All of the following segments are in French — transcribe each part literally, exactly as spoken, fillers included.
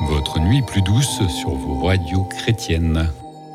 Votre nuit plus douce sur vos radios chrétiennes.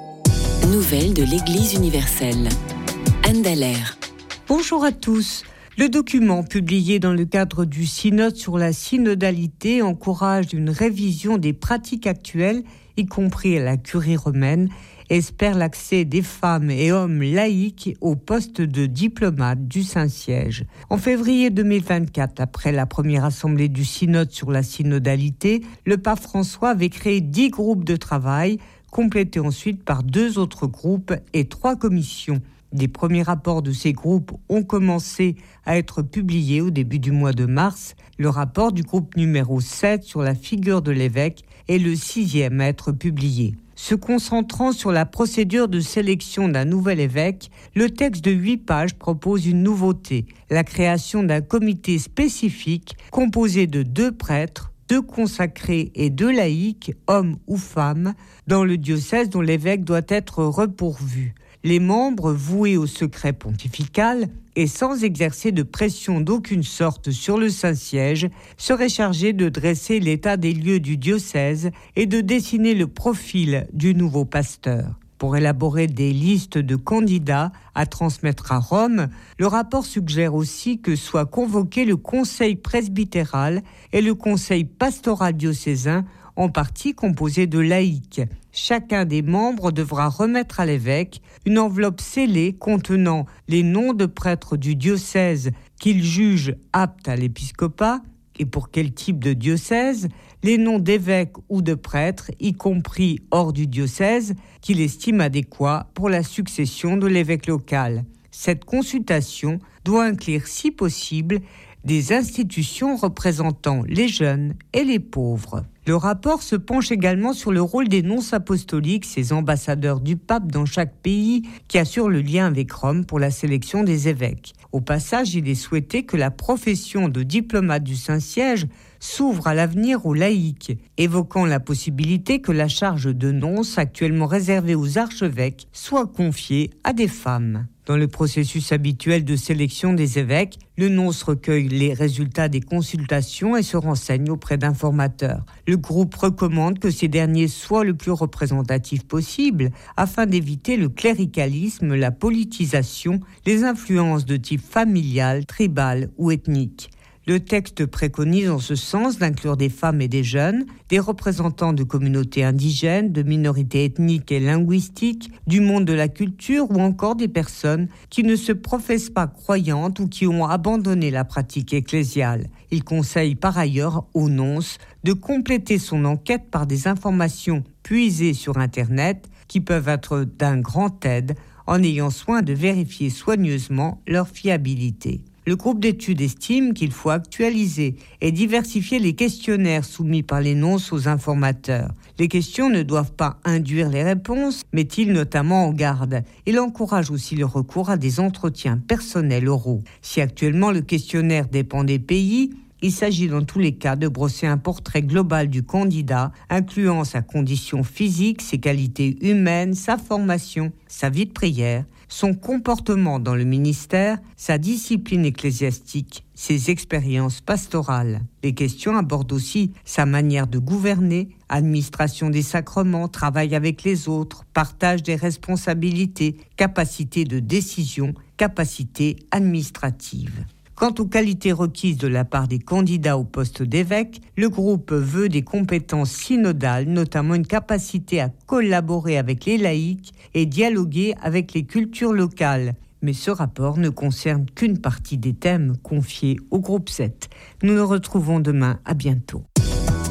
Nouvelles de l'Église universelle. Anne Dallaire. Bonjour à tous. Le document publié dans le cadre du synode sur la synodalité encourage une révision des pratiques actuelles, y compris à la curie romaine, et espère l'accès des femmes et hommes laïcs au poste de diplomate du Saint-Siège. En février deux mille vingt-quatre, après la première assemblée du synode sur la synodalité, le pape François avait créé dix groupes de travail, complétés ensuite par deux autres groupes et trois commissions. Des premiers rapports de ces groupes ont commencé à être publiés au début du mois de mars. Le rapport du groupe numéro sept sur la figure de l'évêque est le sixième à être publié. Se concentrant sur la procédure de sélection d'un nouvel évêque, le texte de huit pages propose une nouveauté, la création d'un comité spécifique composé de deux prêtres, deux consacrés et deux laïcs, hommes ou femmes, dans le diocèse dont l'évêque doit être repourvu. Les membres, voués au secret pontifical et sans exercer de pression d'aucune sorte sur le Saint-Siège, seraient chargés de dresser l'état des lieux du diocèse et de dessiner le profil du nouveau pasteur. Pour élaborer des listes de candidats à transmettre à Rome, le rapport suggère aussi que soit convoqué le conseil presbytéral et le conseil pastoral diocésain, en partie composé de laïcs. Chacun des membres devra remettre à l'évêque une enveloppe scellée contenant les noms de prêtres du diocèse qu'il juge aptes à l'épiscopat, et pour quel type de diocèse, les noms d'évêques ou de prêtres, y compris hors du diocèse, qu'il estime adéquats pour la succession de l'évêque local. Cette consultation doit inclure, si possible, des institutions représentant les jeunes et les pauvres. Le rapport se penche également sur le rôle des nonces apostoliques, ces ambassadeurs du pape dans chaque pays qui assurent le lien avec Rome pour la sélection des évêques. Au passage, il est souhaité que la profession de diplomate du Saint-Siège s'ouvre à l'avenir aux laïcs, évoquant la possibilité que la charge de nonce, actuellement réservée aux archevêques, soit confiée à des femmes. Dans le processus habituel de sélection des évêques, le nonce recueille les résultats des consultations et se renseigne auprès d'informateurs. Le groupe recommande que ces derniers soient le plus représentatifs possible afin d'éviter le cléricalisme, la politisation, les influences de type familial, tribal ou ethnique. Le texte préconise en ce sens d'inclure des femmes et des jeunes, des représentants de communautés indigènes, de minorités ethniques et linguistiques, du monde de la culture ou encore des personnes qui ne se professent pas croyantes ou qui ont abandonné la pratique ecclésiale. Il conseille par ailleurs aux nonces de compléter son enquête par des informations puisées sur Internet qui peuvent être d'un grand aide en ayant soin de vérifier soigneusement leur fiabilité. Le groupe d'études estime qu'il faut actualiser et diversifier les questionnaires soumis par les nonces aux informateurs. Les questions ne doivent pas induire les réponses, met-il notamment en garde. Il encourage aussi le recours à des entretiens personnels oraux. Si actuellement le questionnaire dépend des pays, il s'agit dans tous les cas de brosser un portrait global du candidat, incluant sa condition physique, ses qualités humaines, sa formation, sa vie de prière, son comportement dans le ministère, sa discipline ecclésiastique, ses expériences pastorales. Les questions abordent aussi sa manière de gouverner, administration des sacrements, travail avec les autres, partage des responsabilités, capacité de décision, capacité administrative. Quant aux qualités requises de la part des candidats au poste d'évêque, le groupe veut des compétences synodales, notamment une capacité à collaborer avec les laïcs et dialoguer avec les cultures locales. Mais ce rapport ne concerne qu'une partie des thèmes confiés au groupe sept. Nous nous retrouvons demain. À bientôt.